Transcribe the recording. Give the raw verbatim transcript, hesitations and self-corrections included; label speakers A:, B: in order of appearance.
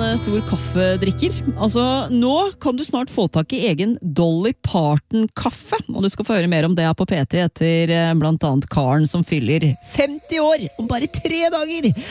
A: eh, stor kaffedrikker. Altså, nå kan du snart få tak i egen Dolly Parton-kaffe, og du skal få høre mer om det her på P T etter eh, blant annet Karen som fyller femti år om bare tre dager.